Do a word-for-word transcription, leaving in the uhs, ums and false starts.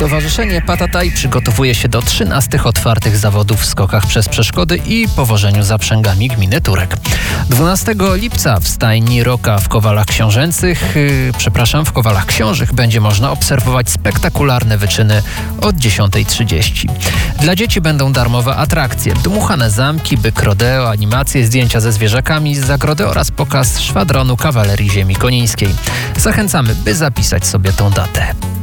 Stowarzyszenie Patataj przygotowuje się do trzynastych otwartych zawodów w skokach przez przeszkody i powożeniu zaprzęgami gminy Turek. dwunastego lipca w stajni Roka w Kowalach Książęcych, yy, przepraszam, w Kowalach Książych będzie można obserwować spektakularne wyczyny od dziesiątej trzydzieści. Dla dzieci będą darmowe atrakcje, dmuchane zamki, byk rodeo, animacje, zdjęcia ze zwierzakami z zagrody oraz pokaz szwadronu kawalerii ziemi konińskiej. Zachęcamy, by zapisać sobie tą datę.